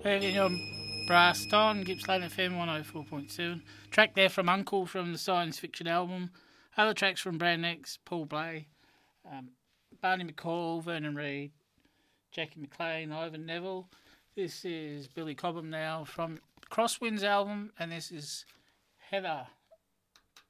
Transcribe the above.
Moving on, Brass Don, Gippsland FM 104.7. Track there from Uncle from the Science Fiction album. Other tracks from Brand X, Paul Blay, Barney McCall, Vernon Reid, Jackie McLean, Ivan Neville. This is Billy Cobham now from Crosswinds album, and this is Heather.